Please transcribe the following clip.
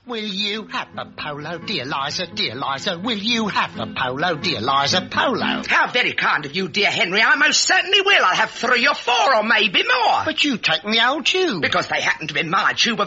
Will you have a polo, dear Liza, dear Liza? Will you have a polo, dear Liza, polo? How very kind of you, dear Henry. I most certainly will. I'll have 3 or 4 or maybe more. But you take me old tube. Because they happen to be my tube of